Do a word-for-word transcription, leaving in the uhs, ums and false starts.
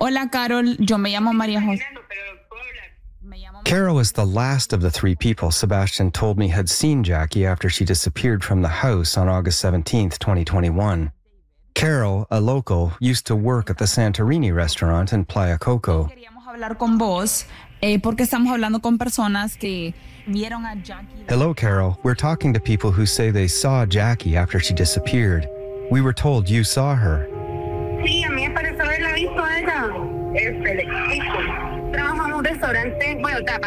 Hola, Carol. Yo me llamo María José. Carol is the last of the three people Sebastian told me had seen Jackie after she disappeared from the house on August seventeenth, twenty twenty-one. Carol, a local, used to work at the Santorini restaurant in Playa Coco. Queríamos hablar con vos eh, porque estamos hablando con personas que vieron a Jackie. Hello, Carol. We're talking to people who say they saw Jackie after she disappeared. We were told you saw her. Sí, a mí me parece haberla visto a ella. Este, le explico. Trabaja en un restaurante, bueno,